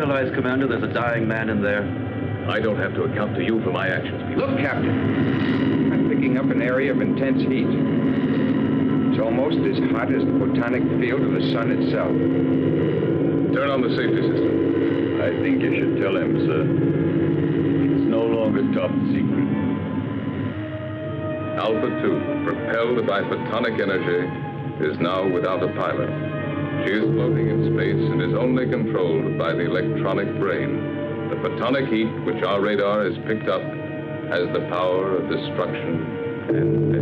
realize, Commander, there's a dying man in there? I don't have to account to you for my actions, Peter. Look, Captain. I'm picking up an area of intense heat. It's almost as hot as the photonic field of the sun itself. Turn on the safety system. I think you should tell him, sir. It's no longer top secret. Alpha 2, propelled by photonic energy, is now without a pilot. She is floating in space and is only controlled by the electronic brain. The photonic heat, which our radar has picked up, has the power of destruction and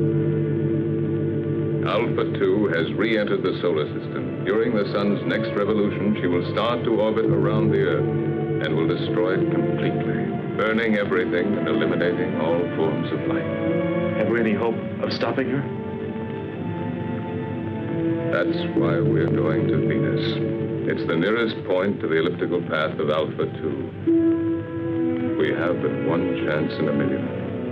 death. Alpha 2 has re-entered the solar system. During the sun's next revolution, she will start to orbit around the Earth and will destroy it completely, burning everything and eliminating all forms of life. Have we any hope of stopping her? That's why we're going to Venus. It's the nearest point to the elliptical path of Alpha 2. We have but one chance in a million.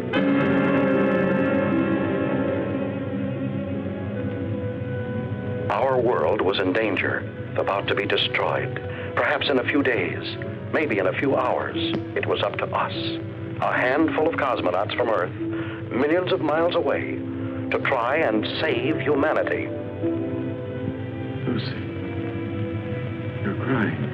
Our world was in danger, about to be destroyed. Perhaps in a few days, maybe in a few hours. It was up to us, a handful of cosmonauts from Earth, millions of miles away, to try and save humanity. Lucy, you're crying.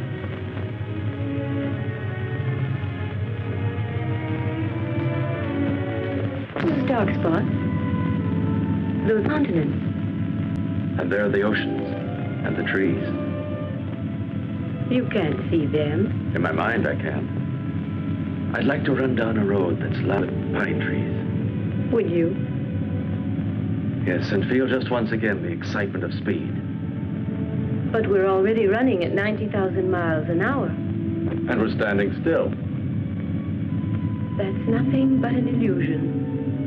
Those dark spots, those continents. And there are the oceans and the trees. You can't see them. In my mind, I can. I'd like to run down a road that's lined with pine trees. Would you? Yes, and feel just once again the excitement of speed. But we're already running at 90,000 miles an hour. And we're standing still. That's nothing but an illusion.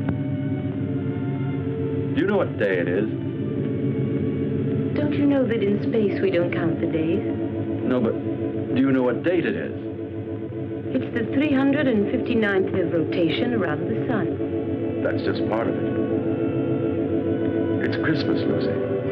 Do you know what day it is? Don't you know that in space we don't count the days? No, but do you know what date it is? It's the 359th of rotation around the sun. That's just part of it. It's Christmas, Lucy.